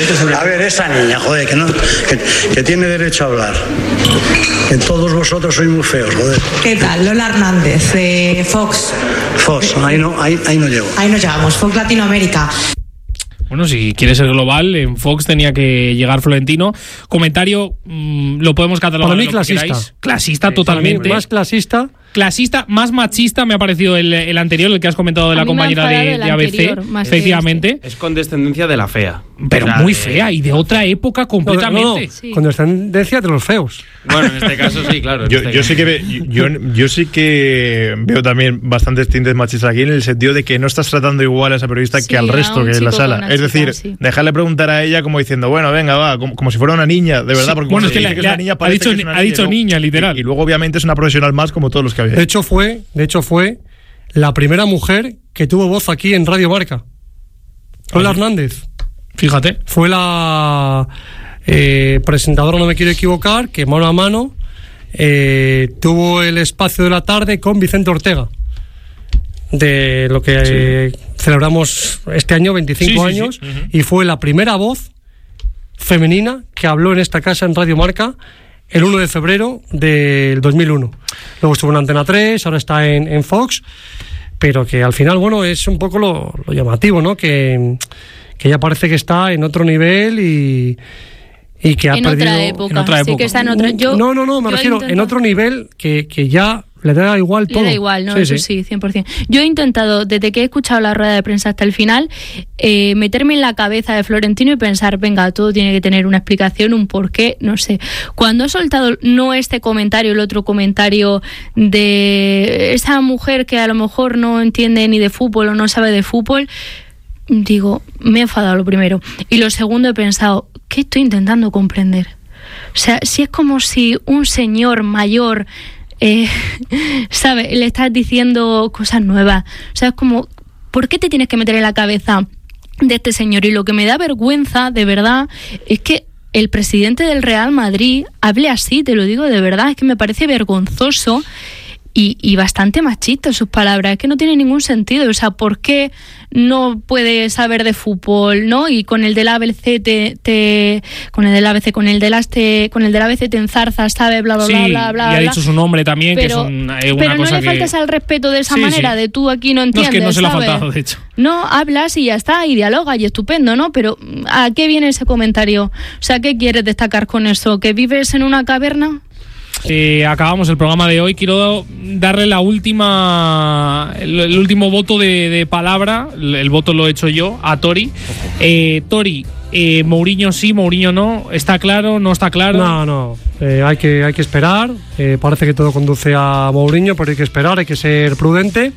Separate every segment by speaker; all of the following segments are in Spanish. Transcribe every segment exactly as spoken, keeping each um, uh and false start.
Speaker 1: A ver, esa niña, joder, que, no, que, que tiene derecho a hablar. Que todos vosotros sois muy feos, joder.
Speaker 2: ¿Qué tal? Lola Hernández, de Fox.
Speaker 1: Fox, ahí no, ahí, ahí no llego.
Speaker 2: Ahí nos llegamos, Fox Latinoamérica.
Speaker 3: Bueno, si quiere ser global, en Fox tenía que llegar Florentino. Comentario, mmm, lo podemos catalogar.
Speaker 4: Para mí,
Speaker 3: lo
Speaker 4: clasista.
Speaker 3: Que queráis. Clasista, sí, totalmente.
Speaker 4: Más clasista.
Speaker 3: Clasista, más machista me ha parecido el, el anterior, el que has comentado de la compañera de, de A B C. Efectivamente.
Speaker 5: Este. Es condescendencia de la fea.
Speaker 3: Pero
Speaker 5: o sea,
Speaker 3: muy
Speaker 5: de...
Speaker 3: fea y de otra época completamente.
Speaker 4: No, no, no.
Speaker 6: Sí.
Speaker 4: Condescendencia de los feos.
Speaker 5: Bueno, en este caso sí, claro.
Speaker 7: Yo,
Speaker 5: este
Speaker 7: yo
Speaker 5: caso.
Speaker 7: sí que ve, yo, yo sí que veo también bastantes tintes machistas aquí, en el sentido de que no estás tratando igual a esa periodista
Speaker 6: Sí,
Speaker 7: que al resto que en la sala. Es decir,
Speaker 6: sí.
Speaker 7: dejarle preguntar a ella como diciendo, bueno, venga, va, como, como si fuera una niña, de verdad. Porque
Speaker 3: bueno, es que,
Speaker 7: dice
Speaker 3: la,
Speaker 7: que es
Speaker 3: la,
Speaker 7: una niña,
Speaker 3: ha dicho,
Speaker 7: que es una
Speaker 3: ha dicho
Speaker 7: niña,
Speaker 3: niña, literal.
Speaker 7: Y, y luego, obviamente, es una profesional más como todos los que había.
Speaker 4: De hecho, fue, de hecho, fue la primera mujer que tuvo voz aquí en Radio Marca. Lola Hernández.
Speaker 3: Fíjate.
Speaker 4: Fue la eh, presentadora, no me quiero equivocar, que mano a mano eh, tuvo el espacio de la tarde con Vicente Ortega, de lo que eh,
Speaker 3: sí.
Speaker 4: celebramos este año, veinticinco
Speaker 3: sí, sí,
Speaker 4: años,
Speaker 3: sí. Uh-huh.
Speaker 4: y fue la primera voz femenina que habló en esta casa en Radio Marca el uno de febrero del dos mil uno. Luego estuvo en Antena tres, ahora está en, en Fox, pero que al final, bueno, es un poco lo, lo llamativo, ¿no? Que, que ya parece que está en otro nivel y, y que ha
Speaker 6: en
Speaker 4: perdido...
Speaker 6: Otra época,
Speaker 3: en otra época.
Speaker 6: Sí que está en otra... Yo,
Speaker 4: no, no, no, me refiero
Speaker 6: intento...
Speaker 4: en otro nivel que, que ya le da igual todo.
Speaker 6: Le da igual, ¿no?
Speaker 4: Sí,
Speaker 6: Eso
Speaker 4: sí,
Speaker 6: sí, cien por ciento. Yo he intentado, desde que he escuchado la rueda de prensa hasta el final, eh, meterme en la cabeza de Florentino y pensar, venga, todo tiene que tener una explicación, un porqué, no sé. Cuando ha soltado no este comentario, el otro comentario de esa mujer que a lo mejor no entiende ni de fútbol o no sabe de fútbol, digo, me he enfadado lo primero. Y lo segundo he pensado, ¿qué estoy intentando comprender? O sea, si es como si un señor mayor... Eh, ¿sabes? Le estás diciendo cosas nuevas. O sea, es como, ¿por qué te tienes que meter en la cabeza de este señor? Y lo que me da vergüenza, de verdad, es que el presidente del Real Madrid hable así, te lo digo de verdad, es que me parece vergonzoso y, y bastante machista sus palabras, es que no tiene ningún sentido. O sea, ¿por qué no puede saber de fútbol, ¿no? Y con el del A B C te, te con el del A B C, con el del Aste, con el del A B C te enzarzas, ¿sabes? Bla bla
Speaker 3: sí,
Speaker 6: bla bla bla.
Speaker 3: Y ha
Speaker 6: bla.
Speaker 3: dicho su nombre también,
Speaker 6: pero,
Speaker 3: que es un, eh, una
Speaker 6: pero
Speaker 3: cosa
Speaker 6: no le
Speaker 3: que...
Speaker 6: faltas al respeto de esa
Speaker 3: sí,
Speaker 6: manera,
Speaker 3: sí.
Speaker 6: de tú aquí no entiendes.
Speaker 3: No, es que no se le ha
Speaker 6: ¿sabes?
Speaker 3: faltado, de hecho.
Speaker 6: No, hablas y ya está, y dialoga, y estupendo, ¿no? Pero ¿a qué viene ese comentario? O sea, ¿qué quieres destacar con eso? ¿Que vives en una caverna?
Speaker 3: Eh, acabamos el programa de hoy. Quiero darle la última el, el último voto de, de palabra. El, el voto lo he hecho yo a Tori. eh, Tori, eh, Mourinho sí, Mourinho no. ¿Está claro? ¿No está claro?
Speaker 4: No, no, eh, hay, que, hay que esperar. eh, Parece que todo conduce a Mourinho, pero hay que esperar, hay que ser prudente.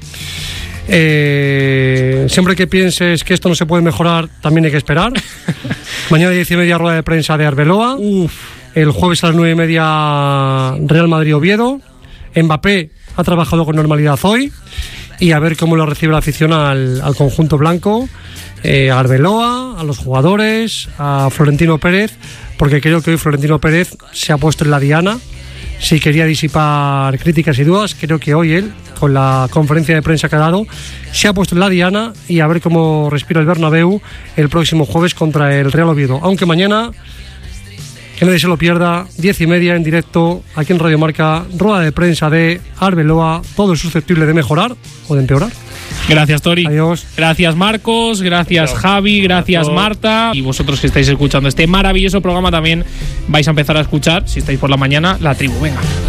Speaker 4: Eh, siempre que pienses que esto no se puede mejorar, también hay que esperar. Mañana diez y media rueda de prensa de Arbeloa. Uf. El jueves a las nueve y media Real Madrid-Oviedo. Mbappé ha trabajado con normalidad hoy y a ver cómo lo recibe la afición al, al conjunto blanco, eh, a Arbeloa, a los jugadores, a Florentino Pérez, porque creo que hoy Florentino Pérez se ha puesto en la diana. Si quería disipar críticas y dudas, creo que hoy él, con la conferencia de prensa que ha dado, se ha puesto en la diana y a ver cómo respira el Bernabéu el próximo jueves contra el Real Oviedo. Aunque mañana, que nadie se lo pierda, diez y media en directo, aquí en Radio Marca, rueda de prensa de Arbeloa, todo es susceptible de mejorar o de empeorar.
Speaker 3: Gracias, Tori.
Speaker 4: Adiós.
Speaker 3: Gracias, Marcos. Gracias,
Speaker 7: Chao.
Speaker 3: Javi. Gracias,
Speaker 7: Chao.
Speaker 3: Marta. Y vosotros que estáis escuchando este maravilloso programa también vais a empezar a escuchar, si estáis por la mañana, La Tribu. Venga.